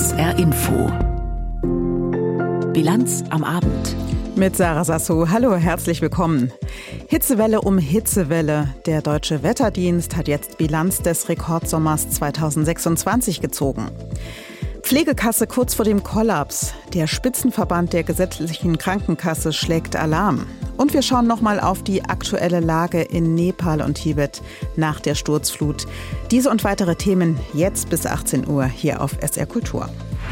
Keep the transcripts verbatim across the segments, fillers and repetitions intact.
S R Info. Bilanz am Abend. Mit Sarah Sasso. Hallo, herzlich willkommen. Hitzewelle um Hitzewelle. Der Deutsche Wetterdienst hat jetzt Bilanz des Rekordsommers zweitausendsechsundzwanzig gezogen. Pflegekasse kurz vor dem Kollaps. Der Spitzenverband der gesetzlichen Krankenkasse schlägt Alarm. Und wir schauen nochmal auf die aktuelle Lage in Nepal und Tibet nach der Sturzflut. Diese und weitere Themen jetzt bis achtzehn Uhr hier auf S R Kultur.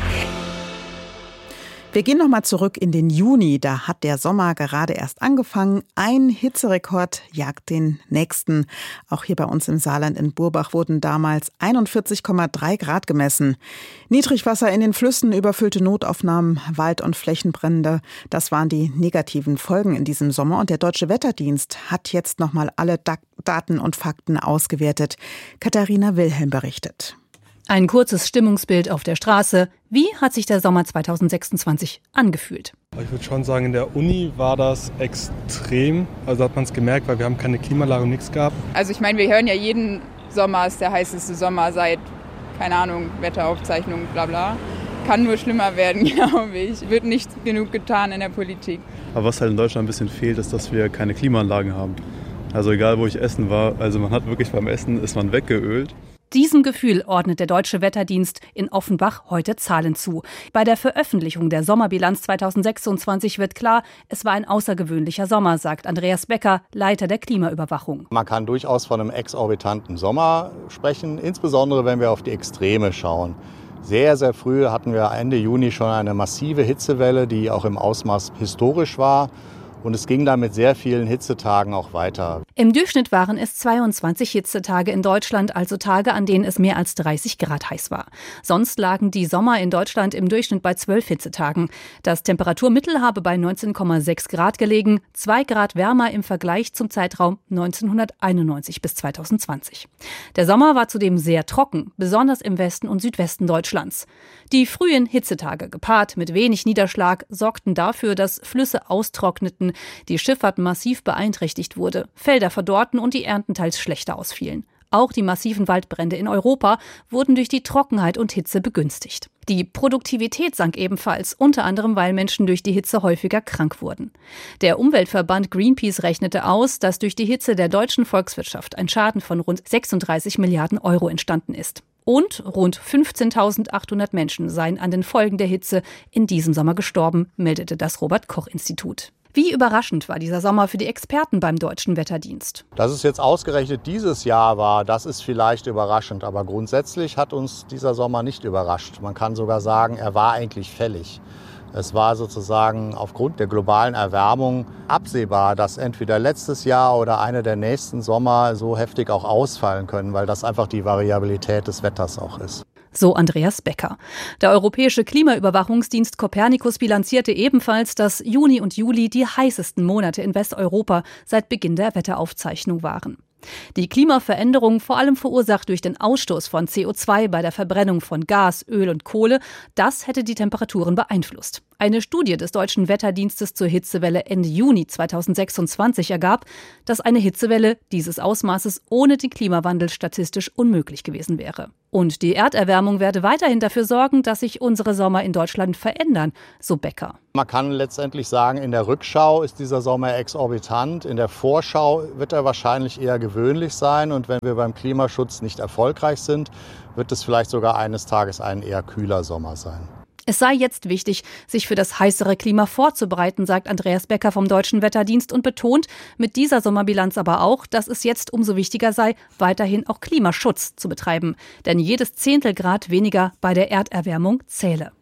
Wir gehen nochmal zurück in den Juni. Da hat der Sommer gerade erst angefangen. Ein Hitzerekord jagt den nächsten. Auch hier bei uns im Saarland in Burbach wurden damals einundvierzig Komma drei Grad gemessen. Niedrigwasser in den Flüssen, überfüllte Notaufnahmen, Wald- und Flächenbrände. Das waren die negativen Folgen in diesem Sommer. Und der Deutsche Wetterdienst hat jetzt nochmal alle Da- Daten und Fakten ausgewertet. Katharina Wilhelm berichtet. Ein kurzes Stimmungsbild auf der Straße. Wie hat sich der Sommer zweitausendsechsundzwanzig angefühlt? Ich würde schon sagen, in der Uni war das extrem. Also hat man es gemerkt, weil wir haben keine Klimaanlage und nichts gehabt. Also ich meine, wir hören ja jeden Sommer ist der heißeste Sommer seit, keine Ahnung, Wetteraufzeichnungen, bla bla. Kann nur schlimmer werden, glaube ich. Wird nicht genug getan in der Politik. Aber was halt in Deutschland ein bisschen fehlt, ist, dass wir keine Klimaanlagen haben. Also egal, wo ich essen war, also man hat wirklich beim Essen, ist man weggeölt. Diesem Gefühl ordnet der Deutsche Wetterdienst in Offenbach heute Zahlen zu. Bei der Veröffentlichung der Sommerbilanz zweitausendsechsundzwanzig wird klar, es war ein außergewöhnlicher Sommer, sagt Andreas Becker, Leiter der Klimaüberwachung. Man kann durchaus von einem exorbitanten Sommer sprechen, insbesondere wenn wir auf die Extreme schauen. Sehr, sehr früh hatten wir Ende Juni schon eine massive Hitzewelle, die auch im Ausmaß historisch war. Und es ging dann mit sehr vielen Hitzetagen auch weiter. Im Durchschnitt waren es zweiundzwanzig Hitzetage in Deutschland, also Tage, an denen es mehr als dreißig Grad heiß war. Sonst lagen die Sommer in Deutschland im Durchschnitt bei zwölf Hitzetagen. Das Temperaturmittel habe bei neunzehn Komma sechs Grad gelegen, zwei Grad wärmer im Vergleich zum Zeitraum neunzehnhunderteinundneunzig bis zweitausendzwanzig. Der Sommer war zudem sehr trocken, besonders im Westen und Südwesten Deutschlands. Die frühen Hitzetage, gepaart mit wenig Niederschlag, sorgten dafür, dass Flüsse austrockneten, die Schifffahrt massiv beeinträchtigt wurde, Felder verdorrten und die Ernten teils schlechter ausfielen. Auch die massiven Waldbrände in Europa wurden durch die Trockenheit und Hitze begünstigt. Die Produktivität sank ebenfalls, unter anderem, weil Menschen durch die Hitze häufiger krank wurden. Der Umweltverband Greenpeace rechnete aus, dass durch die Hitze der deutschen Volkswirtschaft ein Schaden von rund sechsunddreißig Milliarden Euro entstanden ist. Und rund fünfzehntausendachthundert Menschen seien an den Folgen der Hitze in diesem Sommer gestorben, meldete das Robert-Koch-Institut. Wie überraschend war dieser Sommer für die Experten beim Deutschen Wetterdienst? Dass es jetzt ausgerechnet dieses Jahr war, das ist vielleicht überraschend. Aber grundsätzlich hat uns dieser Sommer nicht überrascht. Man kann sogar sagen, er war eigentlich fällig. Es war sozusagen aufgrund der globalen Erwärmung absehbar, dass entweder letztes Jahr oder einer der nächsten Sommer so heftig auch ausfallen können, weil das einfach die Variabilität des Wetters auch ist. So Andreas Becker. Der Europäische Klimaüberwachungsdienst Copernicus bilanzierte ebenfalls, dass Juni und Juli die heißesten Monate in Westeuropa seit Beginn der Wetteraufzeichnung waren. Die Klimaveränderung, vor allem verursacht durch den Ausstoß von C O zwei bei der Verbrennung von Gas, Öl und Kohle, das hätte die Temperaturen beeinflusst. Eine Studie des Deutschen Wetterdienstes zur Hitzewelle Ende Juni zweitausendsechsundzwanzig ergab, dass eine Hitzewelle dieses Ausmaßes ohne den Klimawandel statistisch unmöglich gewesen wäre. Und die Erderwärmung werde weiterhin dafür sorgen, dass sich unsere Sommer in Deutschland verändern, so Becker. Man kann letztendlich sagen, in der Rückschau ist dieser Sommer exorbitant. In der Vorschau wird er wahrscheinlich eher gewöhnlich sein. Und wenn wir beim Klimaschutz nicht erfolgreich sind, wird es vielleicht sogar eines Tages ein eher kühler Sommer sein. Es sei jetzt wichtig, sich für das heißere Klima vorzubereiten, sagt Andreas Becker vom Deutschen Wetterdienst und betont mit dieser Sommerbilanz aber auch, dass es jetzt umso wichtiger sei, weiterhin auch Klimaschutz zu betreiben. Denn jedes Zehntel Grad weniger bei der Erderwärmung zähle.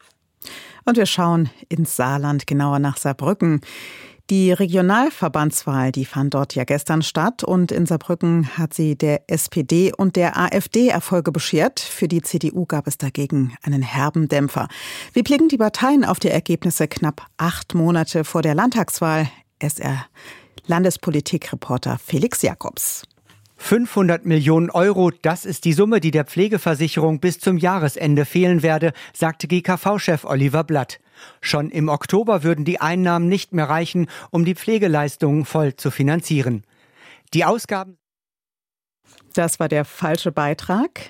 Und wir schauen ins Saarland, genauer nach Saarbrücken. Die Regionalverbandswahl, die fand dort ja gestern statt und in Saarbrücken hat sie der S P D und der AfD Erfolge beschert. Für die C D U gab es dagegen einen herben Dämpfer. Wie blicken die Parteien auf die Ergebnisse knapp acht Monate vor der Landtagswahl? S R-Landespolitikreporter Felix Jakobs. fünfhundert Millionen Euro, das ist die Summe, die der Pflegeversicherung bis zum Jahresende fehlen werde, sagte G K V-Chef Oliver Blatt. Schon im Oktober würden die Einnahmen nicht mehr reichen, um die Pflegeleistungen voll zu finanzieren. Die Ausgaben... Das war der falsche Beitrag.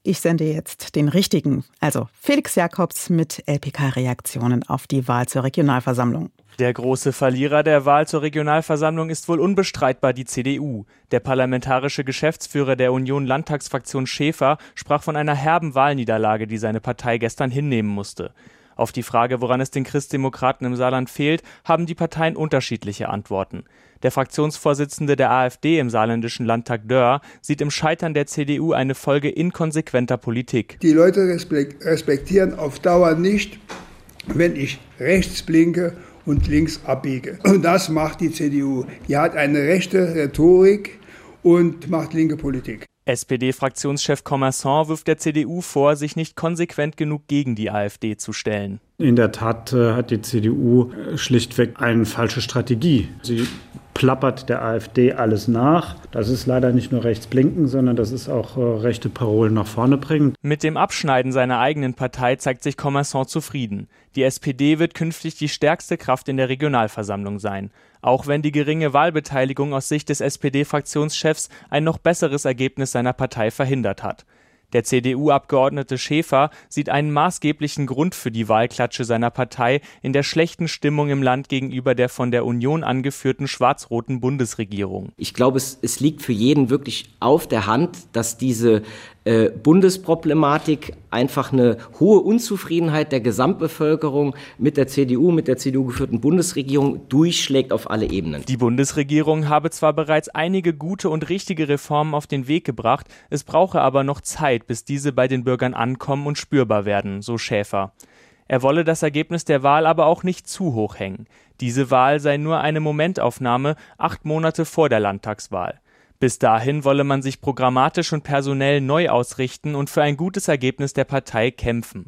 Ich sende jetzt den richtigen, also Felix Jakobs mit L P K-Reaktionen auf die Wahl zur Regionalversammlung. Der große Verlierer der Wahl zur Regionalversammlung ist wohl unbestreitbar die C D U. Der parlamentarische Geschäftsführer der Union-Landtagsfraktion Schäfer sprach von einer herben Wahlniederlage, die seine Partei gestern hinnehmen musste. Auf die Frage, woran es den Christdemokraten im Saarland fehlt, haben die Parteien unterschiedliche Antworten. Der Fraktionsvorsitzende der AfD im saarländischen Landtag Dörr sieht im Scheitern der C D U eine Folge inkonsequenter Politik. Die Leute respektieren auf Dauer nicht, wenn ich rechts blinke und links abbiege. Und das macht die C D U. Die hat eine rechte Rhetorik und macht linke Politik. S P D-Fraktionschef Commerçon wirft der C D U vor, sich nicht konsequent genug gegen die AfD zu stellen. In der Tat äh, hat die C D U schlichtweg eine falsche Strategie. Sie plappert der AfD alles nach. Das ist leider nicht nur rechts blinken, sondern das ist auch äh, rechte Parolen nach vorne bringen. Mit dem Abschneiden seiner eigenen Partei zeigt sich Commerçon zufrieden. Die S P D wird künftig die stärkste Kraft in der Regionalversammlung sein. Auch wenn die geringe Wahlbeteiligung aus Sicht des S P D-Fraktionschefs ein noch besseres Ergebnis seiner Partei verhindert hat. Der C D U-Abgeordnete Schäfer sieht einen maßgeblichen Grund für die Wahlklatsche seiner Partei in der schlechten Stimmung im Land gegenüber der von der Union angeführten schwarz-roten Bundesregierung. Ich glaube, es, es liegt für jeden wirklich auf der Hand, dass diese äh, Bundesproblematik einfach eine hohe Unzufriedenheit der Gesamtbevölkerung mit der C D U, mit der C D U geführten Bundesregierung durchschlägt auf alle Ebenen. Die Bundesregierung habe zwar bereits einige gute und richtige Reformen auf den Weg gebracht, es brauche aber noch Zeit, bis diese bei den Bürgern ankommen und spürbar werden, so Schäfer. Er wolle das Ergebnis der Wahl aber auch nicht zu hoch hängen. Diese Wahl sei nur eine Momentaufnahme, acht Monate vor der Landtagswahl. Bis dahin wolle man sich programmatisch und personell neu ausrichten und für ein gutes Ergebnis der Partei kämpfen.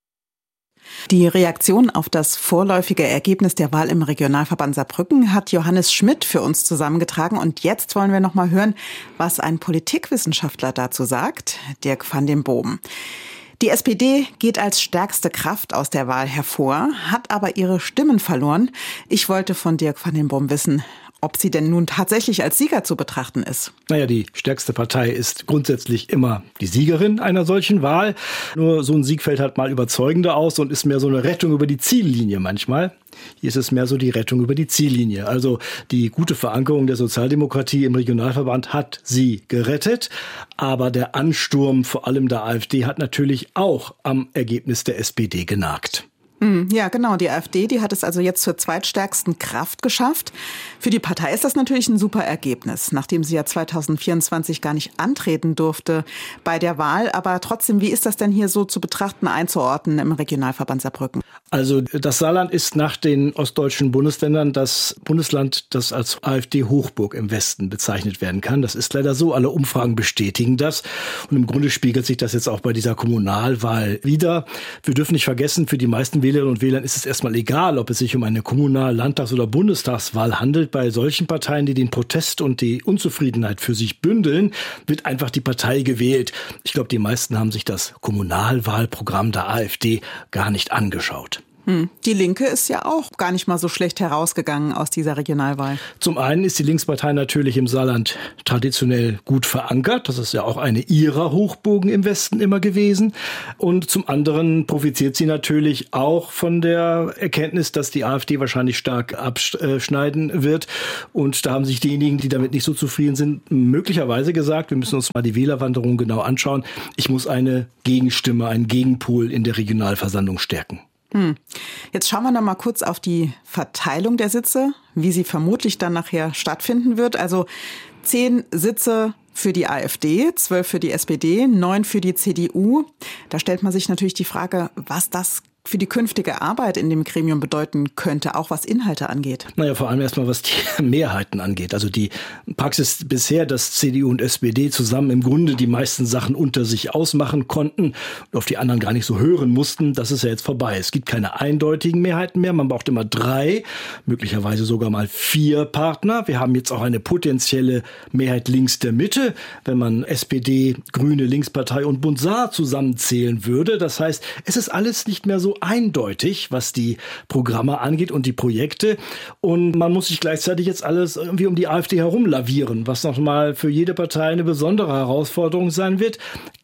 Die Reaktion auf das vorläufige Ergebnis der Wahl im Regionalverband Saarbrücken hat Johannes Schmidt für uns zusammengetragen. Und jetzt wollen wir noch mal hören, was ein Politikwissenschaftler dazu sagt, Dirk van den Boom. Die S P D geht als stärkste Kraft aus der Wahl hervor, hat aber ihre Stimmen verloren. Ich wollte von Dirk van den Boom wissen, ob sie denn nun tatsächlich als Sieger zu betrachten ist. Naja, die stärkste Partei ist grundsätzlich immer die Siegerin einer solchen Wahl. Nur so ein Sieg fällt halt mal überzeugender aus und ist mehr so eine Rettung über die Ziellinie manchmal. Hier ist es mehr so die Rettung über die Ziellinie. Also die gute Verankerung der Sozialdemokratie im Regionalverband hat sie gerettet. Aber der Ansturm vor allem der AfD hat natürlich auch am Ergebnis der S P D genagt. Ja, genau. Die AfD, die hat es also jetzt zur zweitstärksten Kraft geschafft. Für die Partei ist das natürlich ein super Ergebnis, nachdem sie ja zweitausendvierundzwanzig gar nicht antreten durfte bei der Wahl. Aber trotzdem, wie ist das denn hier so zu betrachten, einzuordnen im Regionalverband Saarbrücken? Also das Saarland ist nach den ostdeutschen Bundesländern das Bundesland, das als AfD-Hochburg im Westen bezeichnet werden kann. Das ist leider so. Alle Umfragen bestätigen das. Und im Grunde spiegelt sich das jetzt auch bei dieser Kommunalwahl wider. Wir dürfen nicht vergessen, für die meisten Wählerinnen und Wählern ist es erstmal egal, ob es sich um eine Kommunal-, Landtags- oder Bundestagswahl handelt. Bei solchen Parteien, die den Protest und die Unzufriedenheit für sich bündeln, wird einfach die Partei gewählt. Ich glaube, die meisten haben sich das Kommunalwahlprogramm der AfD gar nicht angeschaut. Hm. Die Linke ist ja auch gar nicht mal so schlecht herausgegangen aus dieser Regionalwahl. Zum einen ist die Linkspartei natürlich im Saarland traditionell gut verankert. Das ist ja auch eine ihrer Hochburgen im Westen immer gewesen. Und zum anderen profitiert sie natürlich auch von der Erkenntnis, dass die AfD wahrscheinlich stark abschneiden wird. Und da haben sich diejenigen, die damit nicht so zufrieden sind, möglicherweise gesagt, wir müssen uns mal die Wählerwanderung genau anschauen. Ich muss eine Gegenstimme, einen Gegenpol in der Regionalversammlung stärken. Hm. Jetzt schauen wir noch mal kurz auf die Verteilung der Sitze, wie sie vermutlich dann nachher stattfinden wird. Also zehn Sitze für die AfD, zwölf für die S P D, neun für die C D U. Da stellt man sich natürlich die Frage, was das für die künftige Arbeit in dem Gremium bedeuten könnte, auch was Inhalte angeht. Naja, vor allem erstmal, was die Mehrheiten angeht. Also die Praxis bisher, dass C D U und S P D zusammen im Grunde die meisten Sachen unter sich ausmachen konnten und auf die anderen gar nicht so hören mussten, das ist ja jetzt vorbei. Es gibt keine eindeutigen Mehrheiten mehr. Man braucht immer drei, möglicherweise sogar mal vier Partner. Wir haben jetzt auch eine potenzielle Mehrheit links der Mitte, wenn man S P D, Grüne, Linkspartei und Bund Saar zusammenzählen würde. Das heißt, es ist alles nicht mehr so eindeutig, was die Programme angeht und die Projekte. Und man muss sich gleichzeitig jetzt alles irgendwie um die AfD herum lavieren, was nochmal für jede Partei eine besondere Herausforderung sein wird.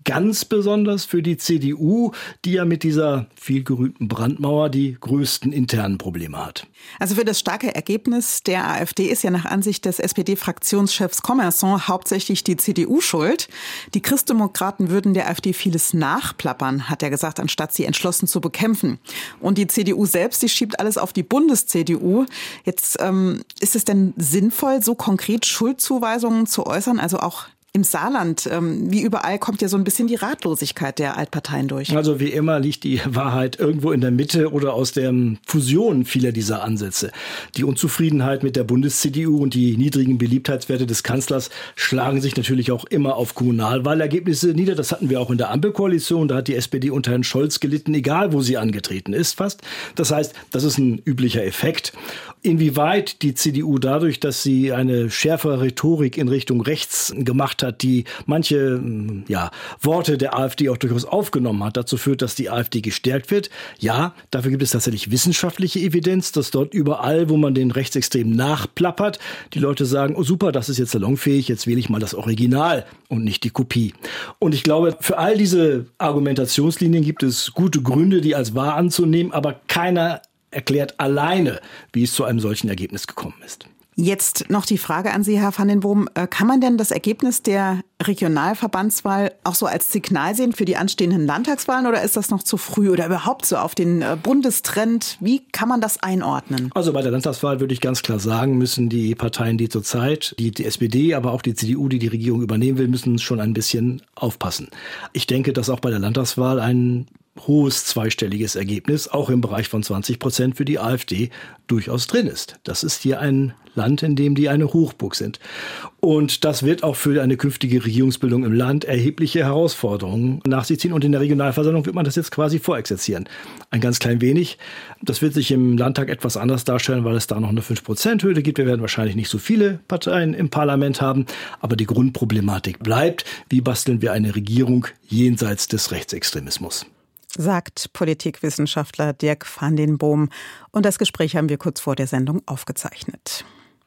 ganz besonders für die C D U, die ja mit dieser vielgerühmten Brandmauer die größten internen Probleme hat. Also für das starke Ergebnis der AfD ist ja nach Ansicht des S P D-Fraktionschefs Commerson hauptsächlich die C D U schuld. Die Christdemokraten würden der AfD vieles nachplappern, hat er gesagt, anstatt sie entschlossen zu bekämpfen. Und die C D U selbst, die schiebt alles auf die Bundes-C D U. Jetzt ähm, ist es denn sinnvoll, so konkret Schuldzuweisungen zu äußern, also auch im Saarland, ähm, wie überall, kommt ja so ein bisschen die Ratlosigkeit der Altparteien durch. Also wie immer liegt die Wahrheit irgendwo in der Mitte oder aus der Fusion vieler dieser Ansätze. Die Unzufriedenheit mit der Bundes-C D U und die niedrigen Beliebtheitswerte des Kanzlers schlagen sich natürlich auch immer auf Kommunalwahlergebnisse nieder. Das hatten wir auch in der Ampelkoalition. Da hat die S P D unter Herrn Scholz gelitten, egal wo sie angetreten ist fast. Das heißt, das ist ein üblicher Effekt. Inwieweit die C D U dadurch, dass sie eine schärfere Rhetorik in Richtung rechts gemacht hat, die manche ja, Worte der AfD auch durchaus aufgenommen hat, dazu führt, dass die AfD gestärkt wird. Ja, dafür gibt es tatsächlich wissenschaftliche Evidenz, dass dort überall, wo man den Rechtsextremen nachplappert, die Leute sagen, oh super, das ist jetzt salonfähig, jetzt wähle ich mal das Original und nicht die Kopie. Und ich glaube, für all diese Argumentationslinien gibt es gute Gründe, die als wahr anzunehmen, aber keiner erklärt alleine, wie es zu einem solchen Ergebnis gekommen ist. Jetzt noch die Frage an Sie, Herr van den Boom. Kann man denn das Ergebnis der Regionalverbandswahl auch so als Signal sehen für die anstehenden Landtagswahlen oder ist das noch zu früh oder überhaupt so auf den Bundestrend? Wie kann man das einordnen? Also bei der Landtagswahl würde ich ganz klar sagen, müssen die Parteien, die zurzeit, die, die S P D, aber auch die C D U, die die Regierung übernehmen will, müssen schon ein bisschen aufpassen. Ich denke, dass auch bei der Landtagswahl ein hohes zweistelliges Ergebnis, auch im Bereich von zwanzig Prozent für die AfD, durchaus drin ist. Das ist hier ein Land, in dem die eine Hochburg sind. Und das wird auch für eine künftige Regierungsbildung im Land erhebliche Herausforderungen nach sich ziehen. Und in der Regionalversammlung wird man das jetzt quasi vorexerzieren. Ein ganz klein wenig. Das wird sich im Landtag etwas anders darstellen, weil es da noch eine fünf Prozent Hürde gibt. Wir werden wahrscheinlich nicht so viele Parteien im Parlament haben. Aber die Grundproblematik bleibt. Wie basteln wir eine Regierung jenseits des Rechtsextremismus? Sagt Politikwissenschaftler Dirk van den Boom. Und das Gespräch haben wir kurz vor der Sendung aufgezeichnet.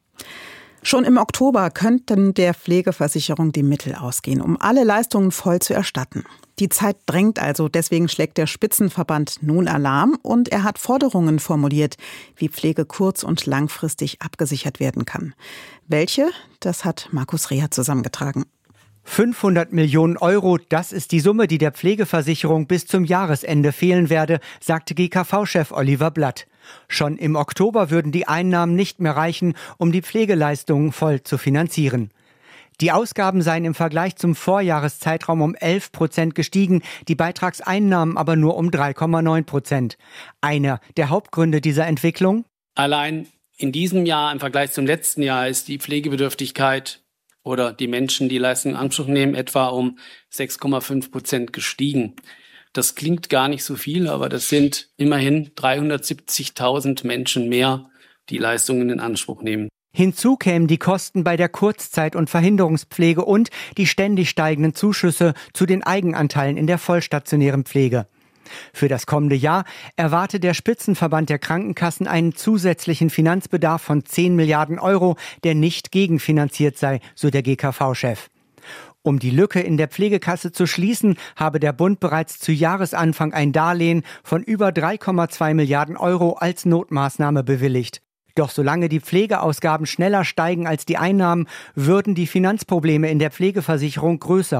Schon im Oktober könnten der Pflegeversicherung die Mittel ausgehen, um alle Leistungen voll zu erstatten. Die Zeit drängt also, deswegen schlägt der Spitzenverband nun Alarm und er hat Forderungen formuliert, wie Pflege kurz- und langfristig abgesichert werden kann. Welche? Das hat Markus Reher zusammengetragen. fünfhundert Millionen Euro, das ist die Summe, die der Pflegeversicherung bis zum Jahresende fehlen werde, sagte G K V-Chef Oliver Blatt. Schon im Oktober würden die Einnahmen nicht mehr reichen, um die Pflegeleistungen voll zu finanzieren. Die Ausgaben seien im Vergleich zum Vorjahreszeitraum um elf Prozent gestiegen, die Beitragseinnahmen aber nur um drei Komma neun Prozent. Einer der Hauptgründe dieser Entwicklung? Allein in diesem Jahr im Vergleich zum letzten Jahr ist die Pflegebedürftigkeit oder die Menschen, die Leistungen in Anspruch nehmen, etwa um sechs Komma fünf Prozent gestiegen. Das klingt gar nicht so viel, aber das sind immerhin dreihundertsiebzigtausend Menschen mehr, die Leistungen in Anspruch nehmen. Hinzu kämen die Kosten bei der Kurzzeit- und Verhinderungspflege und die ständig steigenden Zuschüsse zu den Eigenanteilen in der vollstationären Pflege. Für das kommende Jahr erwarte der Spitzenverband der Krankenkassen einen zusätzlichen Finanzbedarf von zehn Milliarden Euro, der nicht gegenfinanziert sei, so der G K V-Chef. Um die Lücke in der Pflegekasse zu schließen, habe der Bund bereits zu Jahresanfang ein Darlehen von über drei Komma zwei Milliarden Euro als Notmaßnahme bewilligt. Doch solange die Pflegeausgaben schneller steigen als die Einnahmen, würden die Finanzprobleme in der Pflegeversicherung größer